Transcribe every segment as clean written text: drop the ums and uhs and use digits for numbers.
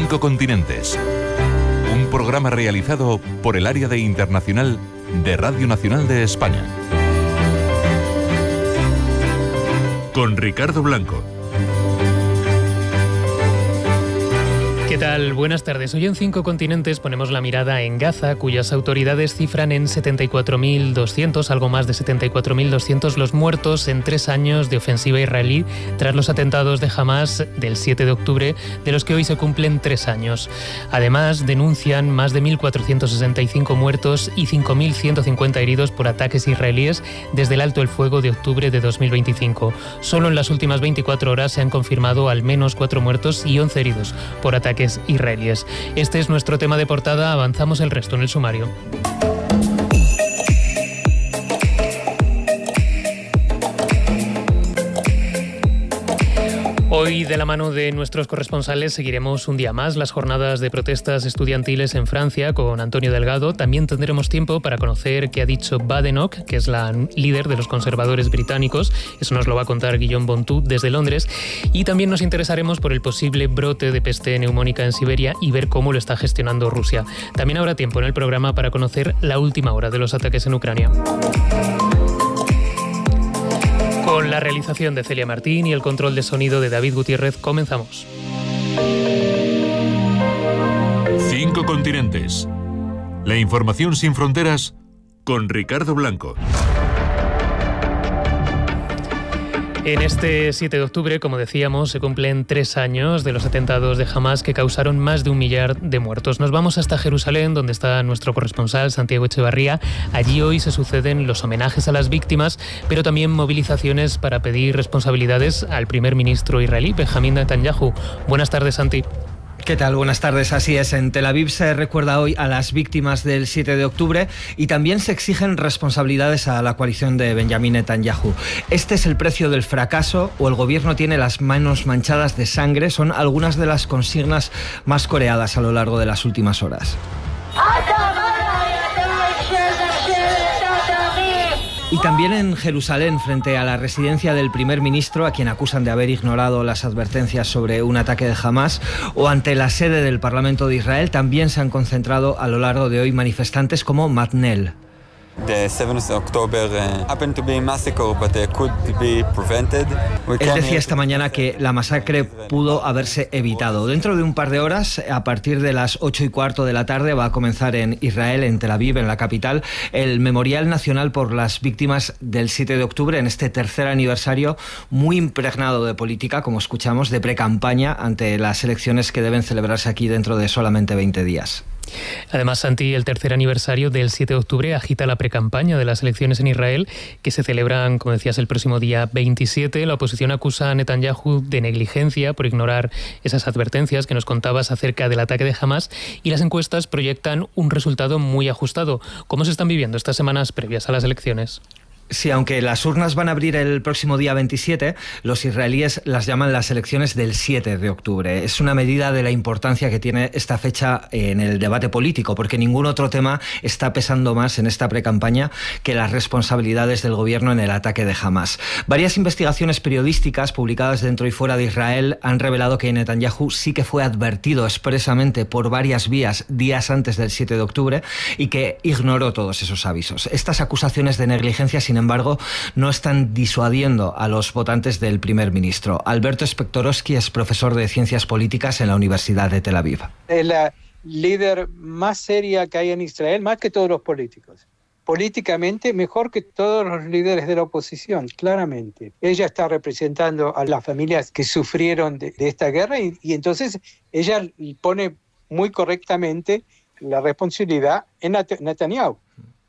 5 continentes. Un programa realizado por el Área de Internacional de Radio Nacional de España. Con Ricardo Blanco. ¿Qué tal? Buenas tardes. Hoy en 5 continentes ponemos la mirada en Gaza, cuyas autoridades cifran en 74.200, algo más de 74.200 los muertos en 3 años de ofensiva israelí tras los atentados de Hamás del 7 de octubre, de los que hoy se cumplen 3 años. Además, denuncian más de 1.465 muertos y 5.150 heridos por ataques israelíes desde el alto el fuego de octubre de 2025. Solo en las últimas 24 horas se han confirmado al menos 4 muertos y 11 heridos por ataques israelíes. Este es nuestro tema de portada. Avanzamos el resto en el sumario. Hoy, de la mano de nuestros corresponsales, seguiremos un día más las jornadas de protestas estudiantiles en Francia con Antonio Delgado. También tendremos tiempo para conocer qué ha dicho Badenoch, que es la líder de los conservadores británicos. Eso nos lo va a contar Guillaume Bontou desde Londres. Y también nos interesaremos por el posible brote de peste neumónica en Siberia y ver cómo lo está gestionando Rusia. También habrá tiempo en el programa para conocer la última hora de los ataques en Ucrania. Con la realización de Celia Martín y el control de sonido de David Gutiérrez, comenzamos. 5 continentes. La información sin fronteras con Ricardo Blanco. En este 7 de octubre, como decíamos, se cumplen 3 años de los atentados de Hamás que causaron más de 1 millar de muertos. Nos vamos hasta Jerusalén, donde está nuestro corresponsal, Santiago Echevarría. Allí hoy se suceden los homenajes a las víctimas, pero también movilizaciones para pedir responsabilidades al primer ministro israelí, Benjamín Netanyahu. Buenas tardes, Santi. ¿Qué tal? Buenas tardes. Así es, en Tel Aviv se recuerda hoy a las víctimas del 7 de octubre y también se exigen responsabilidades a la coalición de Benjamín Netanyahu. ¿Este es el precio del fracaso o el gobierno tiene las manos manchadas de sangre? Son algunas de las consignas más coreadas a lo largo de las últimas horas. Y también en Jerusalén, frente a la residencia del primer ministro, a quien acusan de haber ignorado las advertencias sobre un ataque de Hamás, o ante la sede del Parlamento de Israel, también se han concentrado a lo largo de hoy manifestantes como Matnel. The 7th of October happened to be a massacre, but it could be prevented. Él decía esta mañana que la masacre pudo haberse evitado. Dentro de un par de horas, a partir de las 8:15 de la tarde, va a comenzar en Israel, en Tel Aviv, en la capital, el Memorial Nacional por las Víctimas del 7 de octubre, en este tercer aniversario muy impregnado de política, como escuchamos, de precampaña ante las elecciones que deben celebrarse aquí dentro de solamente 20 días. Además, Santi, el tercer aniversario del 7 de octubre agita la precampaña de las elecciones en Israel, que se celebran, como decías, el próximo día 27. La oposición acusa a Netanyahu de negligencia por ignorar esas advertencias que nos contabas acerca del ataque de Hamás, y las encuestas proyectan un resultado muy ajustado. ¿Cómo se están viviendo estas semanas previas a las elecciones? Sí, aunque las urnas van a abrir el próximo día 27, los israelíes las llaman las elecciones del 7 de octubre. Es una medida de la importancia que tiene esta fecha en el debate político, porque ningún otro tema está pesando más en esta precampaña que las responsabilidades del gobierno en el ataque de Hamás. Varias investigaciones periodísticas publicadas dentro y fuera de Israel han revelado que Netanyahu sí que fue advertido expresamente por varias vías días antes del 7 de octubre y que ignoró todos esos avisos. Estas acusaciones de negligencia, sin embargo, no están disuadiendo a los votantes del primer ministro. Alberto Spektorowski es profesor de Ciencias Políticas en la Universidad de Tel Aviv. Es la líder más seria que hay en Israel, más que todos los políticos. Políticamente mejor que todos los líderes de la oposición, claramente. Ella está representando a las familias que sufrieron de esta guerra y entonces ella pone muy correctamente la responsabilidad en Netanyahu.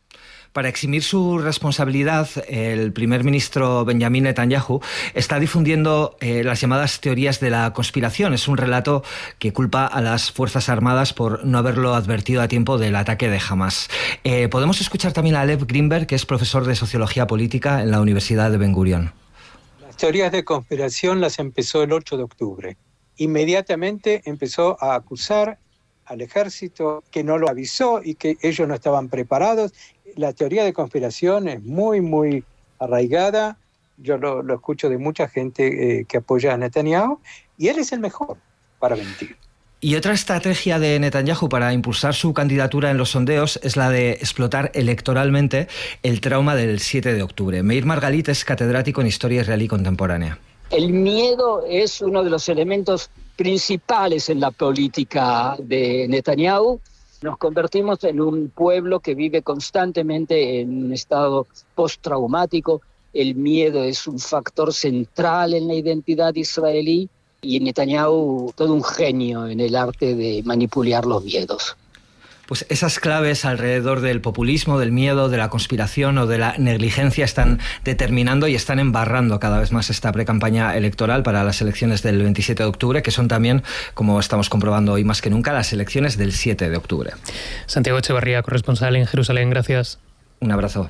Para eximir su responsabilidad, el primer ministro Benjamín Netanyahu está difundiendo las llamadas teorías de la conspiración. Es un relato que culpa a las Fuerzas Armadas por no haberlo advertido a tiempo del ataque de Hamás. Podemos escuchar también a Lev Greenberg, que es profesor de Sociología Política en la Universidad de Ben Gurion. Las teorías de conspiración las empezó el 8 de octubre. Inmediatamente empezó a acusar al ejército que no lo avisó y que ellos no estaban preparados. La teoría de conspiración es muy, muy arraigada. Yo lo escucho de mucha gente que apoya a Netanyahu y él es el mejor para mentir. Y otra estrategia de Netanyahu para impulsar su candidatura en los sondeos es la de explotar electoralmente el trauma del 7 de octubre. Meir Margalit es catedrático en Historia Israelí Contemporánea. El miedo es uno de los elementos principales en la política de Netanyahu. Nos convertimos en un pueblo que vive constantemente en un estado postraumático. El miedo es un factor central en la identidad israelí. Y Netanyahu, todo un genio en el arte de manipular los miedos. Pues esas claves alrededor del populismo, del miedo, de la conspiración o de la negligencia están determinando y están embarrando cada vez más esta precampaña electoral para las elecciones del 27 de octubre, que son también, como estamos comprobando hoy más que nunca, las elecciones del 7 de octubre. Santiago Echevarría, corresponsal en Jerusalén, gracias. Un abrazo.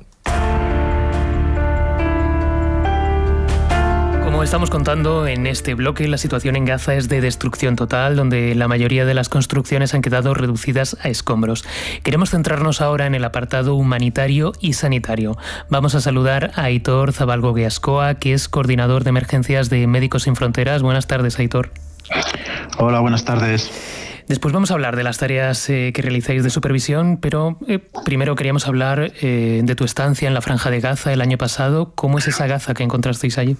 Como estamos contando en este bloque, la situación en Gaza es de destrucción total, donde la mayoría de las construcciones han quedado reducidas a escombros. Queremos centrarnos ahora en el apartado humanitario y sanitario. Vamos a saludar a Aitor Zabalgo-Guiascoa, que es coordinador de emergencias de Médicos Sin Fronteras. Buenas tardes, Aitor. Hola, buenas tardes. Después vamos a hablar de las tareas que realizáis de supervisión, pero primero queríamos hablar de tu estancia en la Franja de Gaza el año pasado. ¿Cómo es esa Gaza que encontrasteis allí?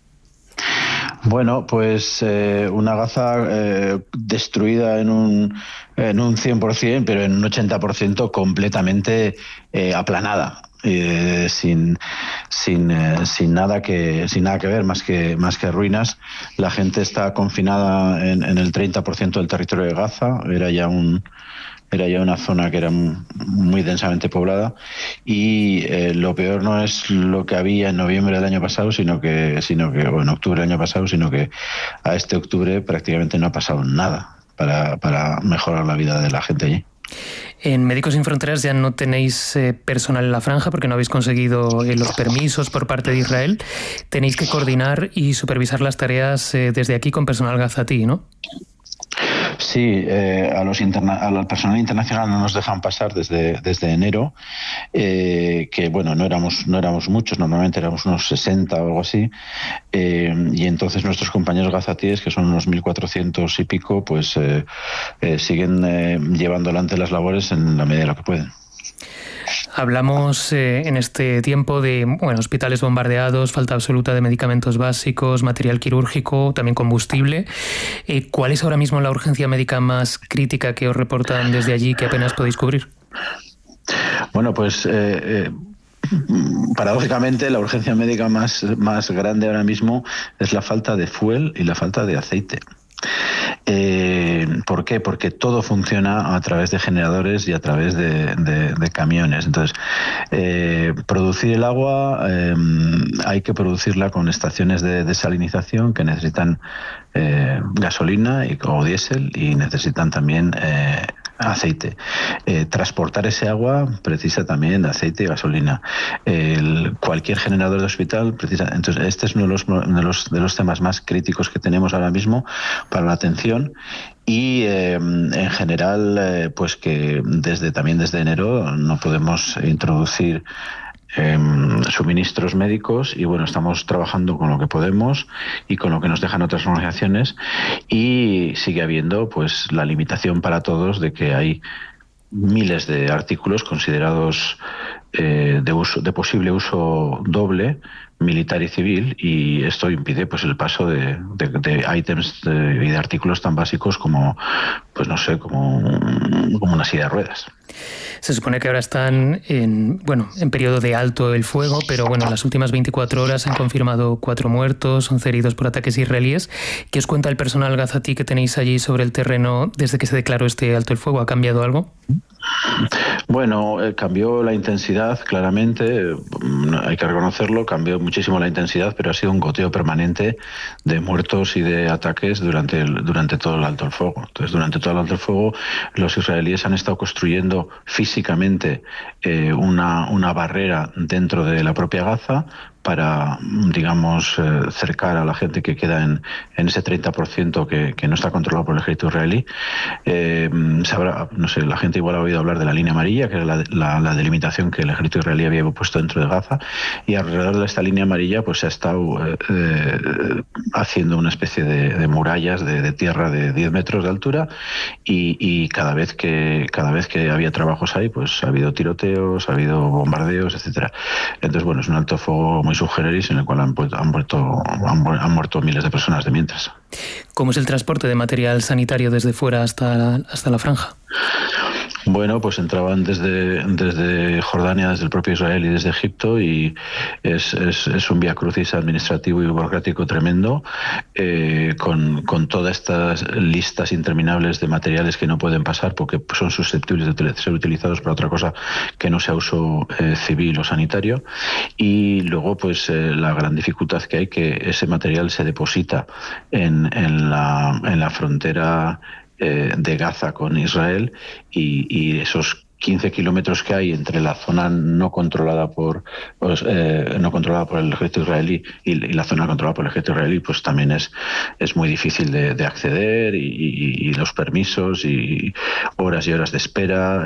Bueno, pues una Gaza destruida en un 100%, pero en un 80% completamente aplanada. Sin nada que ver, más que ruinas. La gente está confinada en el 30% del territorio de Gaza. Era ya una zona que era muy densamente poblada, y lo peor no es lo que había en noviembre del año pasado, sino que en octubre del año pasado, sino que a este octubre prácticamente no ha pasado nada para mejorar la vida de la gente allí. En Médicos Sin Fronteras ya no tenéis personal en la franja porque no habéis conseguido los permisos por parte de Israel. Tenéis que coordinar y supervisar las tareas desde aquí con personal gazatí, ¿no? Sí, al personal internacional no nos dejan pasar desde enero, que bueno, no éramos muchos, normalmente éramos unos 60 o algo así, y entonces nuestros compañeros gazatíes, que son unos 1.400 y pico, pues siguen llevando adelante las labores en la medida de lo que pueden. Hablamos en este tiempo de hospitales bombardeados, falta absoluta de medicamentos básicos, material quirúrgico, también combustible. ¿Cuál es ahora mismo la urgencia médica más crítica que os reportan desde allí que apenas podéis cubrir? Bueno, pues paradójicamente la urgencia médica más grande ahora mismo es la falta de fuel y la falta de aceite. ¿Por qué? Porque todo funciona a través de generadores y a través de camiones. Entonces, producir el agua hay que producirla con estaciones de desalinización que necesitan gasolina o diésel, y necesitan también aceite. Transportar ese agua precisa también aceite y gasolina. Cualquier generador de hospital precisa. Entonces, este es uno de los temas más críticos que tenemos ahora mismo para la atención. Y en general, pues que también desde enero no podemos introducir suministros médicos, y bueno, estamos trabajando con lo que podemos y con lo que nos dejan otras organizaciones, y sigue habiendo pues la limitación para todos de que hay miles de artículos considerados de posible uso doble, militar y civil, y esto impide pues el paso de ítems y de artículos tan básicos como, pues no sé, como una silla de ruedas. Se supone que ahora están en periodo de alto el fuego, pero bueno, en las últimas 24 horas han confirmado 4 muertos, 11 heridos por ataques israelíes. ¿Qué os cuenta el personal gazatí que tenéis allí sobre el terreno desde que se declaró este alto el fuego? ¿Ha cambiado algo? Bueno, cambió la intensidad, claramente, hay que reconocerlo, cambió muchísimo la intensidad, pero ha sido un goteo permanente de muertos y de ataques durante todo el alto el fuego. Entonces, durante todo el alto el fuego, los israelíes han estado construyendo físicamente una barrera dentro de la propia Gaza digamos, cercar a la gente que queda en ese 30% que no está controlado por el ejército israelí. No sé, la gente igual ha oído hablar de la línea amarilla, que era la delimitación que el ejército israelí había puesto dentro de Gaza, y alrededor de esta línea amarilla pues se ha estado haciendo una especie de murallas de tierra de 10 metros de altura, y cada vez que había trabajos ahí, pues ha habido tiroteos, ha habido bombardeos, etcétera. Entonces, bueno, es un alto fuego muy sui generis en el cual han muerto miles de personas de mientras. ¿Cómo es el transporte de material sanitario desde fuera hasta la franja? Bueno, pues entraban desde Jordania, desde el propio Israel y desde Egipto, y es un vía crucis administrativo y burocrático tremendo, con todas estas listas interminables de materiales que no pueden pasar porque son susceptibles de ser utilizados para otra cosa que no sea uso civil o sanitario. Y luego, pues la gran dificultad que hay, que ese material se deposita en la frontera de Gaza con Israel, y esos 15 kilómetros que hay entre la zona no controlada por el ejército israelí y la zona controlada por el ejército israelí, pues también es muy difícil de acceder, y los permisos y horas de espera,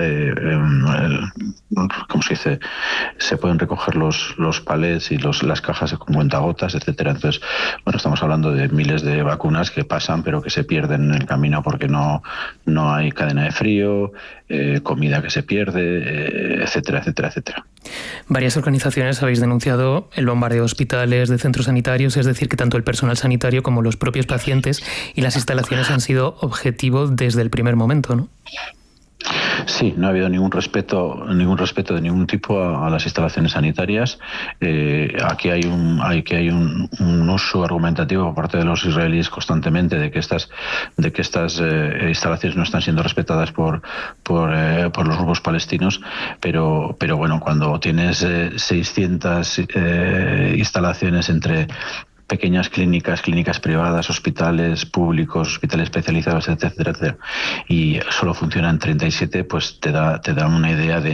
¿cómo se dice? Se pueden recoger los palets y las cajas con cuentagotas, etcétera. Entonces, bueno, estamos hablando de miles de vacunas que pasan pero que se pierden en el camino porque no hay cadena de frío, comida que se pierde, etcétera, etcétera, etcétera. Varias organizaciones habéis denunciado el bombardeo de hospitales, de centros sanitarios, es decir, que tanto el personal sanitario como los propios pacientes y las instalaciones han sido objetivo desde el primer momento, ¿no? Sí, no ha habido ningún respeto de ningún tipo a las instalaciones sanitarias. Aquí hay un uso argumentativo por parte de los israelíes constantemente de que estas instalaciones no están siendo respetadas por los grupos palestinos, pero bueno, cuando tienes 600 instalaciones entre pequeñas clínicas privadas, hospitales públicos, hospitales especializados, etcétera, y solo funcionan 37, pues te da una idea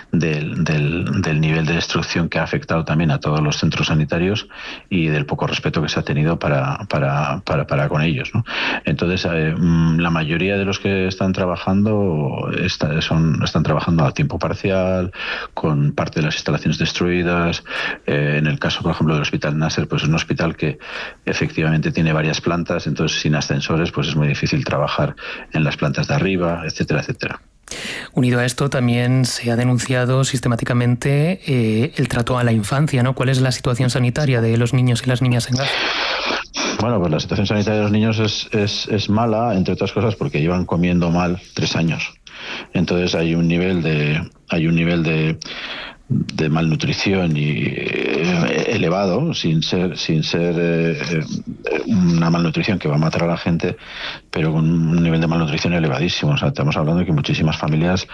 del nivel de destrucción que ha afectado también a todos los centros sanitarios y del poco respeto que se ha tenido para con ellos, ¿no? Entonces, la mayoría de los que están trabajando están trabajando a tiempo parcial, con parte de las instalaciones destruidas. En el caso, por ejemplo, del Hospital Nasser, pues es un hospital que efectivamente tiene varias plantas, entonces sin ascensores pues es muy difícil trabajar en las plantas de arriba, etcétera, etcétera. Unido a esto, también se ha denunciado sistemáticamente el trato a la infancia, ¿no? ¿Cuál es la situación sanitaria de los niños y las niñas en Gaza? Bueno, pues la situación sanitaria de los niños es mala, entre otras cosas porque llevan comiendo mal 3 años. Entonces hay un nivel de malnutrición elevado, sin ser una malnutrición que va a matar a la gente, pero con un nivel de malnutrición elevadísimo. O sea, estamos hablando de que muchísimas familias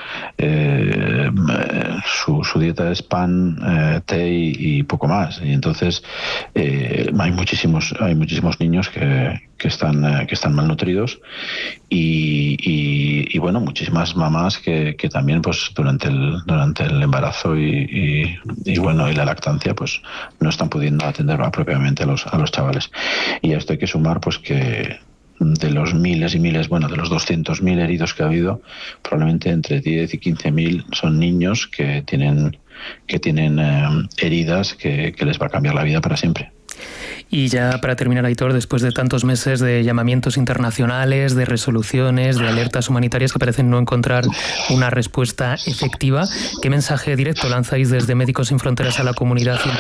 su dieta es pan, té y poco más. Y entonces hay muchísimos niños que están malnutridos, y bueno, muchísimas mamás que también pues durante el embarazo y la lactancia pues no están pudiendo atender apropiadamente a los chavales. Y a esto hay que sumar pues que de los miles y miles, de los 200.000 heridos que ha habido, probablemente entre 10 y 15.000 son niños que tienen heridas que les va a cambiar la vida para siempre. Y ya para terminar, Aitor, después de tantos meses de llamamientos internacionales, de resoluciones, de alertas humanitarias que parecen no encontrar una respuesta efectiva, ¿qué mensaje directo lanzáis desde Médicos Sin Fronteras a la comunidad